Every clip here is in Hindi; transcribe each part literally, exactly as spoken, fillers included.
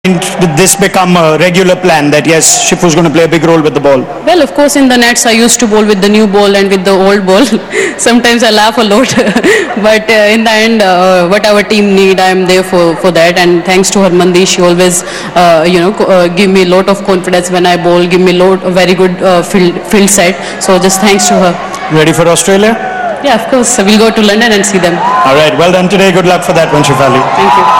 Did this become a regular plan that yes, Shifu's going to play a big role with the ball? Well, of course, in the nets I used to bowl with the new ball and with the old ball. Sometimes I laugh a lot, but uh, in the end, uh, whatever team need, I am there for, for that. And thanks to Harmandeep, she always, uh, you know, uh, give me a lot of confidence when I bowl, give me a lot, a very good uh, field field set. So just thanks to her. Ready for Australia? Yeah, of course. We'll go to London and see them. All right, well done today. Good luck for that one, Shefali. Thank you.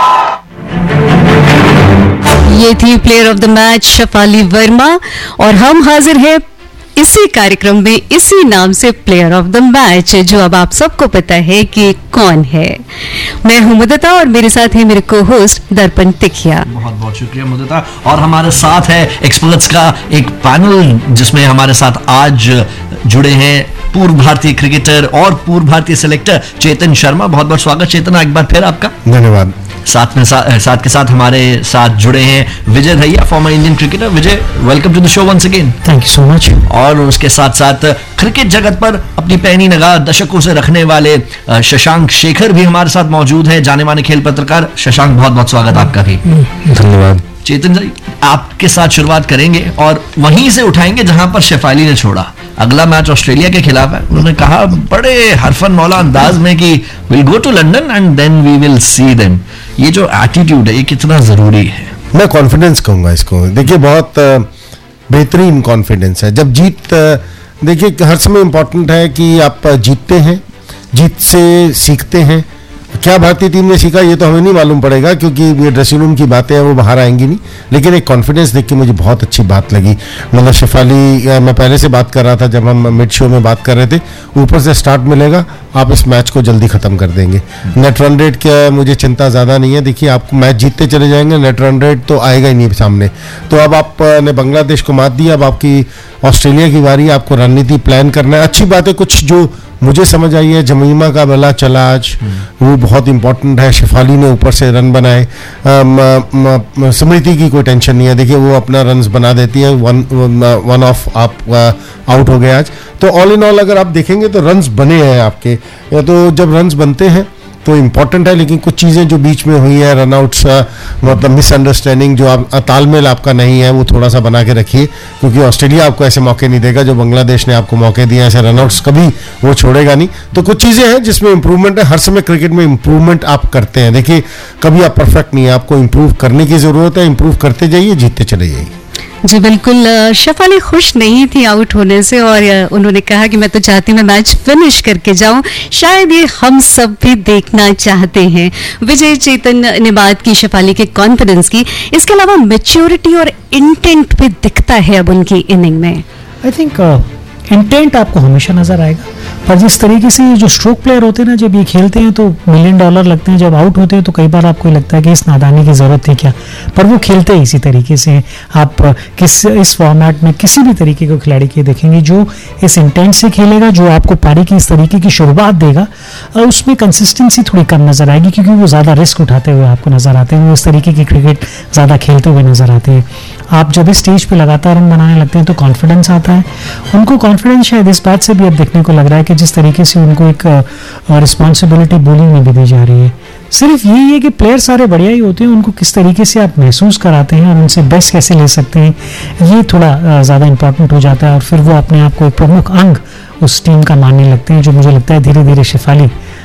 ये थी player of the match Shefali Verma और हम हाजिर हैं इसी कार्यक्रम में इसी नाम से प्लेयर ऑफ द मैच, जो अब आप सबको पता है कि कौन है। मैं हूं मुदता और मेरे साथ है मेरे को होस्ट दर्पण तिखिया। बहुत बहुत शुक्रिया मुदता। और हमारे साथ है एक्सपर्ट्स का एक पैनल जिसमें हमारे साथ आज जुड़े हैं पूर्व भारतीय क्रिकेटर और पूर्व भारतीय सिलेक्टर चेतन शर्मा। बहुत बहुत स्वागत चेतन, एक बार फिर आपका धन्यवाद। साथ में सा, साथ के साथ हमारे साथ जुड़े हैं विजय भैया, former Indian cricketer. Vijay, welcome to the show once again. Thank you so much. और उसके साथ साथ क्रिकेट जगत पर अपनी पैनी नगाह दशकों से रखने वाले शशांक शेखर भी हमारे साथ मौजूद है, जाने माने खेल पत्रकार। शशांक, बहुत बहुत स्वागत आपका भी। धन्यवाद। चेतन जी, आपके साथ शुरुआत करेंगे और वहीं से उठाएंगे जहां पर शेफाली ने छोड़ा। अगला मैच ऑस्ट्रेलिया के खिलाफ है। उन्होंने कहा बड़े हरफन मौला अंदाज में कि will go to London and then we will see them. ये जो एटीट्यूड है ये कितना जरूरी है? मैं कॉन्फिडेंस कहूंगा इसको। देखिए, बहुत बेहतरीन कॉन्फिडेंस है। जब जीत, देखिए हर समय इंपॉर्टेंट है कि आप जीतते हैं, जीत से सीखते हैं। क्या भारतीय टीम ने सीखा ये तो हमें नहीं मालूम पड़ेगा, क्योंकि ये ड्रेसिंग रूम की बातें हैं वो बाहर आएंगी नहीं, लेकिन एक कॉन्फिडेंस देख के मुझे बहुत अच्छी बात लगी। मतलब शेफाली, मैं पहले से बात कर रहा था जब हम मिड शो में बात कर रहे थे, ऊपर से स्टार्ट मिलेगा, आप इस मैच को जल्दी खत्म कर देंगे। नेट रन रेट क्या, मुझे चिंता ज़्यादा नहीं है। देखिए, आप मैच जीतते चले जाएंगे, नेट रन रेट तो आएगा ही नहीं सामने। तो अब आपने बांग्लादेश को मात दिया, अब आपकी ऑस्ट्रेलिया की बारी, आपको रणनीति प्लान करना है। अच्छी बात है, कुछ जो मुझे समझ आई है, जमीमा का बल्ला चला आज, वो बहुत इंपॉर्टेंट है। शेफाली ने ऊपर से रन बनाए, स्मृति की कोई टेंशन नहीं है। देखिए, वो अपना रन्स बना देती है, वन वन ऑफ आप आउट हो गए आज। तो ऑल इन ऑल अगर आप देखेंगे तो रन्स बने हैं आपके। तो जब रन्स बनते हैं तो इम्पॉर्टेंट है, लेकिन कुछ चीज़ें जो बीच में हुई हैं, रनआउट्स, मतलब मिसअंडरस्टैंडिंग, जो आप तालमेल आपका नहीं है, वो थोड़ा सा बना के रखिए, क्योंकि ऑस्ट्रेलिया आपको ऐसे मौके नहीं देगा जो बांग्लादेश ने आपको मौके दिए। ऐसे रनआउट्स कभी वो छोड़ेगा नहीं। तो कुछ चीज़ें हैं जिसमें इंप्रूवमेंट है। हर समय क्रिकेट में इंप्रूवमेंट आप करते हैं। देखिए, कभी आप परफेक्ट नहीं है, आपको इंप्रूव करने की ज़रूरत है। इंप्रूव करते जाइए, जीतते चले जाइए। जी बिल्कुल। शेफाली खुश नहीं थी आउट होने से और उन्होंने कहा कि मैं तो चाहती मैं मैच फिनिश करके जाऊं। शायद ये हम सब भी देखना चाहते हैं। विजय, चेतन ने बात की शेफाली के कॉन्फिडेंस की, इसके अलावा मैच्योरिटी और इंटेंट भी दिखता है अब उनकी इनिंग में। आई थिंक इंटेंट आपको हमेशा नजर आएगा, पर जिस तरीके से जो स्ट्रोक प्लेयर होते हैं ना, जब ये खेलते हैं तो मिलियन डॉलर लगते हैं, जब आउट होते हैं तो कई बार आपको लगता है कि इस नादानी की जरूरत थी क्या, पर वो खेलते ही इसी तरीके से। आप किस इस फॉर्मेट में किसी भी तरीके के खिलाड़ी के देखेंगे जो इस इंटेंट से खेलेगा, जो आपको पारी की इस तरीके की शुरुआत देगा, उसमें कंसिस्टेंसी थोड़ी कम नजर आएगी, क्योंकि वो ज़्यादा रिस्क उठाते हुए आपको नजर आते हैं, वो इस तरीके की क्रिकेट ज़्यादा खेलते हुए नजर आते हैं। आप जब इस स्टेज पे लगातार रन बनाने लगते हैं तो कॉन्फिडेंस आता है। उनको कॉन्फिडेंस शायद इस बात से भी अब देखने को लग रहा है कि जिस तरीके से उनको एक रिस्पॉन्सिबिलिटी बॉलिंग में भी दी जा रही है। सिर्फ यही है कि प्लेयर सारे बढ़िया ही होते हैं, उनको किस तरीके से आप महसूस कराते हैं और उनसे बेस्ट कैसे ले सकते हैं, ये थोड़ा ज़्यादा इंपॉर्टेंट हो जाता है। और फिर वो अपने आप को एक प्रमुख अंग उस टीम का मानने लगते हैं, जो मुझे लगता है धीरे धीरे शेफाली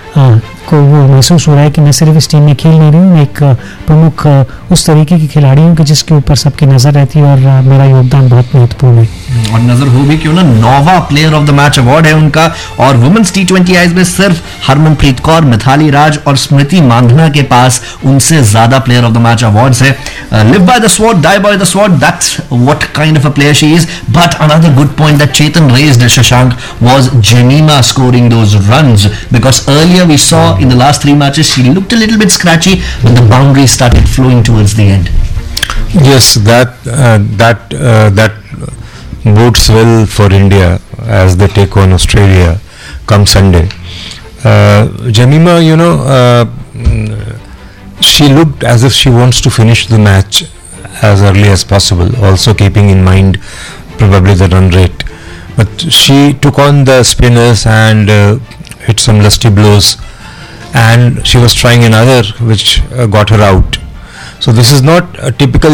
को वो महसूस हो रहा है कि मैं सिर्फ इस टीम में खेल नहीं रही हूँ, एक प्रमुख उस तरीके की खिलाड़ी हूँ कि जिसके ऊपर सबकी नज़र रहती है और मेरा योगदान बहुत महत्वपूर्ण है। और नजर हो भी क्यों ना, नौवां player of the match award है उनका। और वुमेन्स टी ट्वेंटी आईज में सिर्फ हरमनप्रीत कौर, मिथाली राज और स्मृति मांधना के पास उनसे ज्यादा player of the match awards है। Live by the sword, die by the sword, that's what kind of a player she is. But another good point that Chetan raised, Shashank, was Jemimah scoring those runs, because earlier we saw in the last three matches she looked a little bit scratchy, but the boundaries started flowing towards the end. Yes, that uh, that uh, that bodes well for India as they take on Australia come Sunday. Uh, Jemima, you know, uh, she looked as if she wants to finish the match as early as possible, also keeping in mind probably the run rate. But she took on the spinners and uh, hit some lusty blows, and she was trying another which uh, got her out. So this is not a typical